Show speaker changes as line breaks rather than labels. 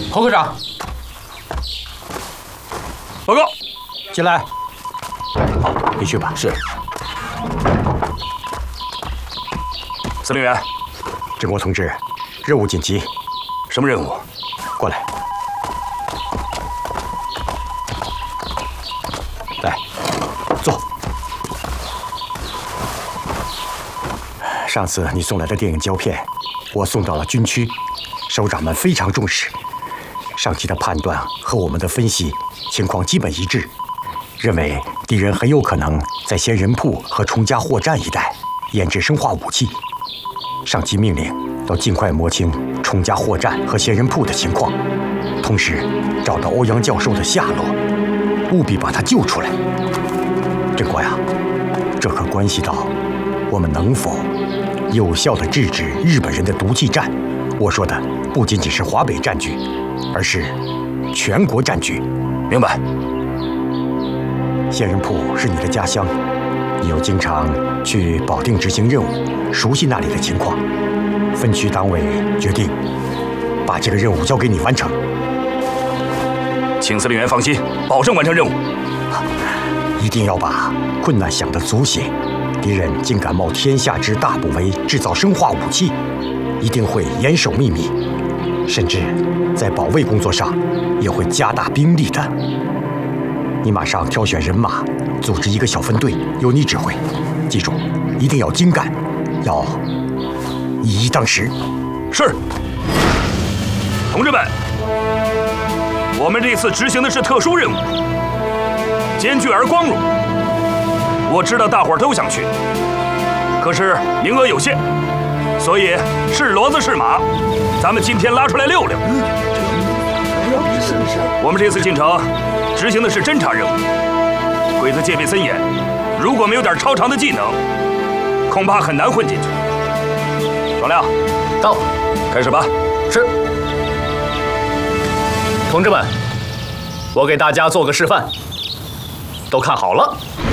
侯科长，
报告，
进来。你去吧。
是。司令员，
郑国同志，任务紧急。
什么任务？
过来。来，坐。上次你送来的电影胶片，我送到了军区，首长们非常重视。上级的判断和我们的分析情况基本一致，认为敌人很有可能在仙人铺和崇家货站一带研制生化武器。上级命令要尽快摸清崇家货站和仙人铺的情况，同时找到欧阳教授的下落，务必把他救出来。郑国呀，这可关系到我们能否有效地制止日本人的毒气战。我说的不仅仅是华北战局，而是全国战局。
明白。
仙人铺是你的家乡，你又经常去保定执行任务，熟悉那里的情况。分区党委决定把这个任务交给你完成。
请司令员放心，保证完成任务。
一定要把困难想得足些。敌人竟敢冒天下之大不韪制造生化武器，一定会严守秘密，甚至在保卫工作上也会加大兵力的。你马上挑选人马，组织一个小分队，由你指挥。记住，一定要精干，要以一当十。
是。同志们，我们这次执行的是特殊任务，艰巨而光荣。我知道大伙儿都想去，可是名额有限，所以是骡子是马，咱们今天拉出来溜溜。我们这次进城执行的是侦察任务，鬼子戒备森严，如果没有点超常的技能，恐怕很难混进去。壮亮，
到，
开始吧。
是。同志们，我给大家做个示范，都看好了。